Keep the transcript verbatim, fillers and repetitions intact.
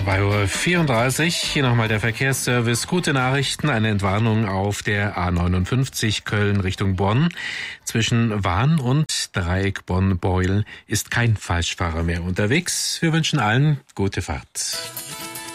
zwei Uhr vierunddreißig, hier nochmal der Verkehrsservice. Gute Nachrichten, eine Entwarnung auf der A neunundfünfzig Köln Richtung Bonn. Zwischen Wahn und Dreieck Bonn-Beuel ist kein Falschfahrer mehr unterwegs. Wir wünschen allen gute Fahrt.